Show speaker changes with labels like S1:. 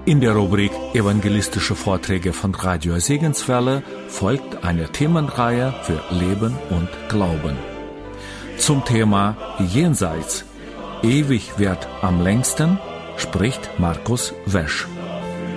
S1: In der Rubrik Evangelistische Vorträge von Radio Segenswelle folgt eine Themenreihe für Leben und Glauben. Zum Thema Jenseits, ewig währt am längsten, spricht Markus Wesch.